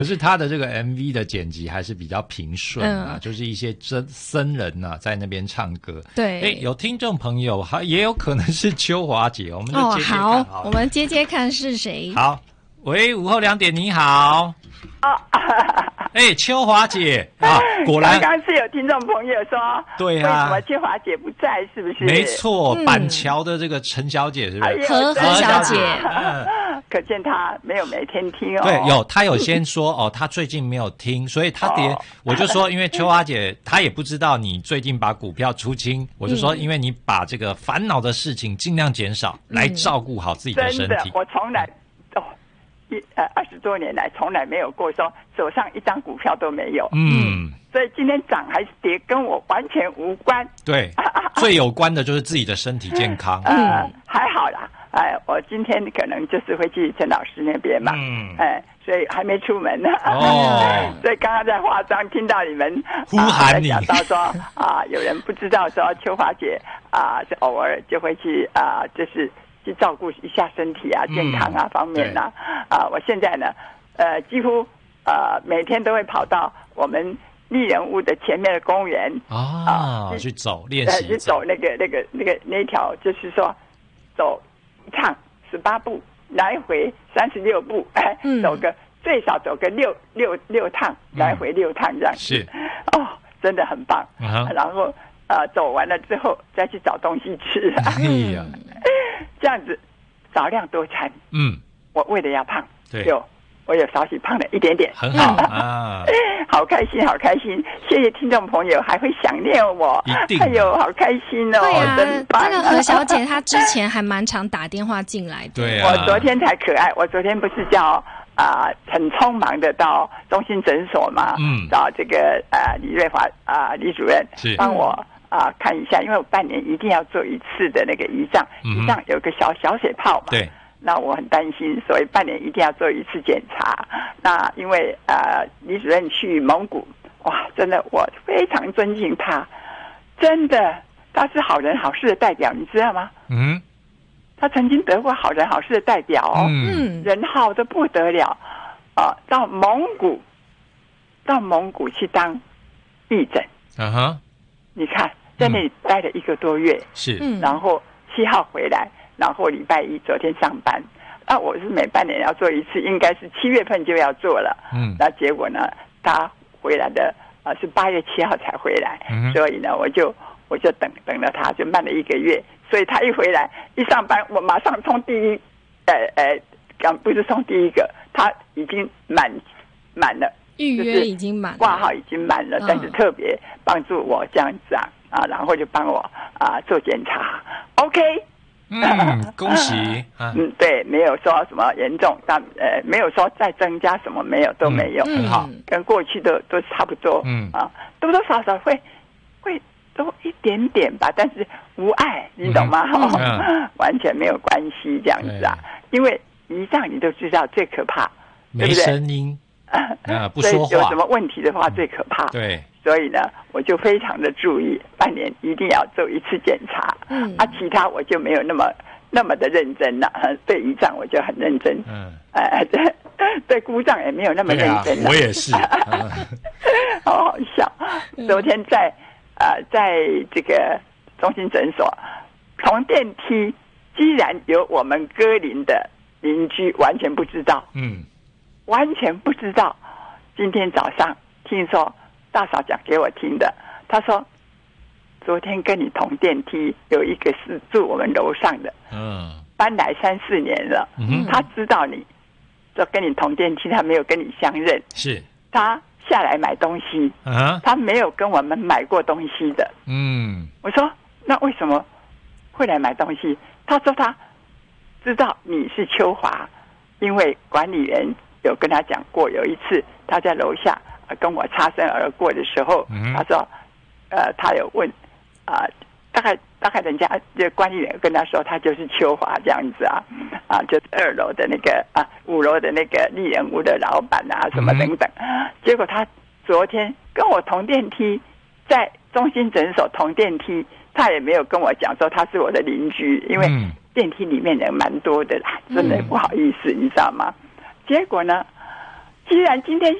可是他的这个 MV 的剪辑还是比较平顺啊，就是一些僧人啊在那边唱歌。 对， 有听众朋友，也有可能是秋华姐，我们就接接看好了。 好，我们接接看是谁。 好，喂，午后2点，你好。秋华姐啊，果然刚刚是有听众朋友说， 对啊， 为什么秋华姐不在？是不是？ 没错，板桥的这个陈小姐是不是？ 何小姐， 可见她没有每天听哦。 对，她有先说她最近没有听，所以她我就说，因为秋华姐她也不知道你最近把股票出清，我就说，因为你把这个烦恼的事情尽量减少，来照顾好自己的身体。 真的，我从来20多年来从来没有过说手上一张股票都没有。所以今天涨还是跌跟我完全无关。 对，最有关的就是自己的身体健康。 还好啦。我今天可能就是会去陈老师那边嘛。所以还没出门呢。所以刚刚在化妆，听到你们呼喊你， 讲到说有人不知道说秋华姐是偶尔就会去就是去照顾一下身体啊、健康啊方面啊。我现在呢，几乎每天都会跑到我们丽人屋的前面的公园去走练习， 去走那条，就是说走一趟18步，来回36步，走个最少走个六趟，来回6趟这样子。 是真的很棒。然后走完了之后再去找东西吃。这样子少量多餐。我为了要胖，我有少许胖了一点点， 很好啊。 好开心，好开心！谢谢听众朋友还会想念我， 一定。 哎呦，好开心哦！ 对啊， 真棒。 那个何小姐她之前还蛮常打电话进来的。 对啊， 我昨天才可爱，我昨天不是叫很匆忙的到中心诊所嘛，找这个李瑞华李主任帮我看一下，因为我半年一定要做一次的那个胰脏，胰脏有个小水泡嘛。 对。 那我很担心，所以半年一定要做一次检查。那因为李主任去蒙古，哇，真的我非常尊敬他，真的他是好人好事的代表，你知道吗？他曾经得过好人好事的代表人好的不得了到蒙古去当义诊。你看在那里待了1个多月， 是， 然后7号回来。然后礼拜1昨天上班，我是每半年要做一次，应该是7月份就要做了。那结果呢，他回来的是8月7号才回来，所以呢，我就等了他，就慢了1个月。所以他一回来一上班，我马上冲不是冲第一个，他已经满了， 预约已经满了， 挂号已经满了，但是特别帮助我这样子然后就帮我做检查 ，OK。 恭喜对，没有说什么严重，但没有说再增加什么，没有，都没有， 很好， 跟过去都差不多，多多少少会多一点点吧，但是无碍，你懂吗？完全没有关系，这样子因为胰脏你都知道最可怕， 没声音不说话， 有什么问题的话最可怕， 对。 所以呢，我就非常的注意，半年一定要做一次检查。其他我就没有那么的认真了。对胰脏我就很认真。对姑丈也没有那么认真了。 我也是。 好好笑。昨天在这个中心诊所，同电梯居然有我们歌林的邻居完全不知道。完全不知道。今天早上听说。大嫂讲给我听的，她说昨天跟你同电梯有一个是住我们楼上的，搬来3、4年了，他知道你，就跟你同电梯，他没有跟你相认， 是他下来买东西，他没有跟我们买过东西的，我说那为什么会来买东西？他说他知道你是秋华，因为管理员有跟他讲过，有一次他在楼下。跟我擦身而过的时候，他说，他有问，大概人家这管理员跟他说，他就是秋华这样子就是2楼的那个5楼的那个丽人屋的老板什么等等。结果他昨天跟我同电梯，在中心诊所同电梯，他也没有跟我讲说他是我的邻居，因为电梯里面人蛮多的啦，真的不好意思，你知道吗？结果呢？ 既然今天